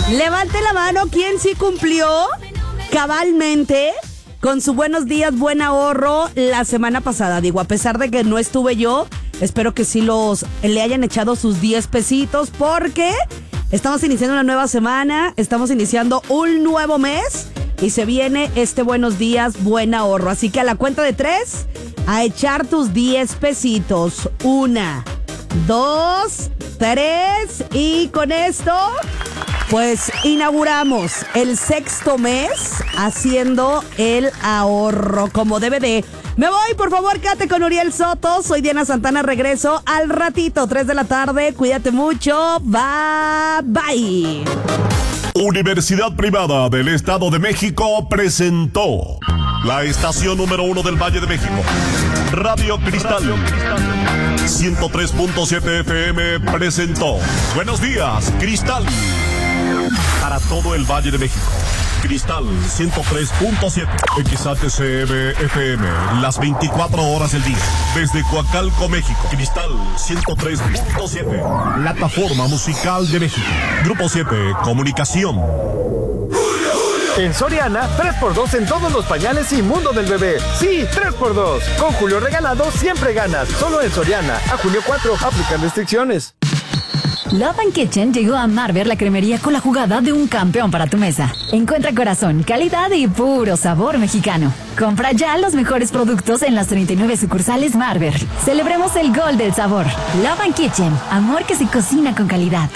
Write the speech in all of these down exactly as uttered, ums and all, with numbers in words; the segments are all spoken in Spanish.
Levante la mano quien sí cumplió cabalmente con su buenos días, buen ahorro la semana pasada. Digo, a pesar de que no estuve yo, espero que sí los le hayan echado sus diez pesitos porque estamos iniciando una nueva semana, estamos iniciando un nuevo mes y se viene este buenos días, buen ahorro. Así que a la cuenta de tres, a echar tus diez pesitos. Una, dos, tres y con esto pues inauguramos el sexto mes haciendo el ahorro como debe de. Me voy, por favor, quédate con Uriel Soto. Soy Diana Santana, regreso al ratito, tres de la tarde. Cuídate mucho. Bye, bye. Universidad Privada del Estado de México presentó la estación número uno del Valle de México, Radio Cristal. ciento tres punto siete F M presentó Buenos Días, Cristal. Para todo el Valle de México, Cristal ciento tres punto siete. X H C M F M, las veinticuatro horas del día. Desde Coacalco, México, Cristal ciento tres punto siete. Plataforma Musical de México. Grupo siete, Comunicación. En Soriana, tres por dos en todos los pañales y mundo del bebé. Sí, tres por dos. Con Julio Regalado siempre ganas. Solo en Soriana. A junio cuatro, aplican restricciones. Love and Kitchen llegó a Marver, la cremería con la jugada de un campeón para tu mesa. Encuentra corazón, calidad y puro sabor mexicano. Compra ya los mejores productos en las treinta y nueve sucursales Marver. Celebremos el gol del sabor. Love and Kitchen, amor que se cocina con calidad.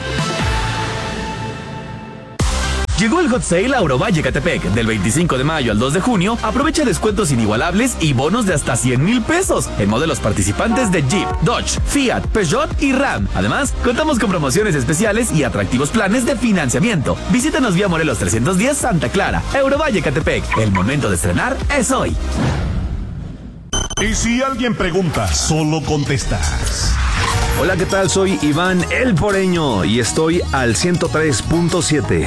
Llegó el Hot Sale a Eurovalle Catepec. Del veinticinco de mayo al dos de junio, aprovecha descuentos inigualables y bonos de hasta cien mil pesos en modelos participantes de Jeep, Dodge, Fiat, Peugeot y Ram. Además, contamos con promociones especiales y atractivos planes de financiamiento. Visítanos vía Morelos trescientos diez Santa Clara. Eurovalle Catepec. El momento de estrenar es hoy. Y si alguien pregunta, solo contestas. Hola, ¿qué tal? Soy Iván El Poreño y estoy al ciento tres punto siete.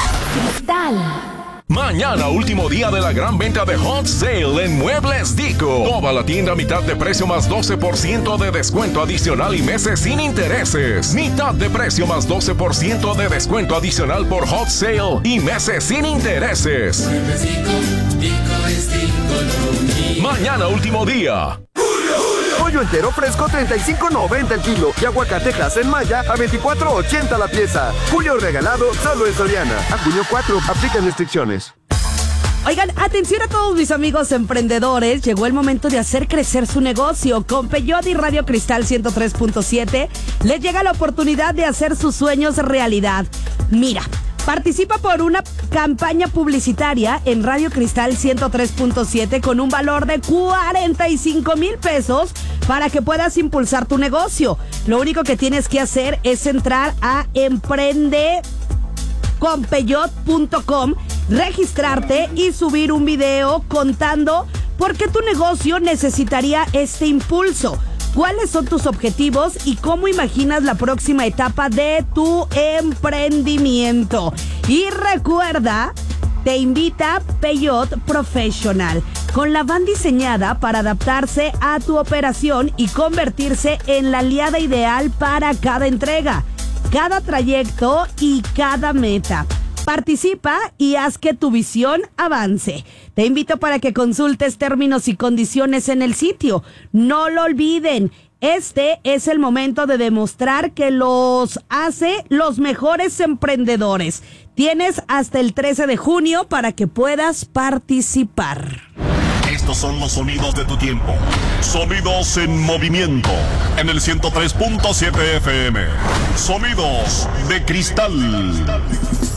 Cristal. Mañana, último día de la gran venta de Hot Sale en Muebles Dico. Toda la tienda a mitad de precio más doce por ciento de descuento adicional y meses sin intereses. Mitad de precio más doce por ciento de descuento adicional por Hot Sale y meses sin intereses. Muebles Dico, Dico es Dico. Mañana, último día. Pollo entero fresco treinta y cinco noventa el kilo y aguacate Hass en Maya a veinticuatro ochenta la pieza. Julio Regalado solo en Soriana. A junio cuatro, aplican restricciones. Oigan, atención a todos mis amigos emprendedores. Llegó el momento de hacer crecer su negocio. Con Peugeot y Radio Cristal ciento tres punto siete les llega la oportunidad de hacer sus sueños realidad. Mira, participa por una campaña publicitaria en Radio Cristal ciento tres punto siete con un valor de cuarenta y cinco mil pesos para que puedas impulsar tu negocio. Lo único que tienes que hacer es entrar a emprende con peugeot punto com, registrarte y subir un video contando por qué tu negocio necesitaría este impulso. ¿Cuáles son tus objetivos y cómo imaginas la próxima etapa de tu emprendimiento? Y recuerda, te invita Peugeot Professional, con la van diseñada para adaptarse a tu operación y convertirse en la aliada ideal para cada entrega, cada trayecto y cada meta. Participa y haz que tu visión avance. Te invito para que consultes términos y condiciones en el sitio. No lo olviden, este es el momento de demostrar que los hace los mejores emprendedores. Tienes hasta el trece de junio para que puedas participar. Estos son los sonidos de tu tiempo. Sonidos en movimiento. En el ciento tres punto siete F M. Sonidos de Cristal.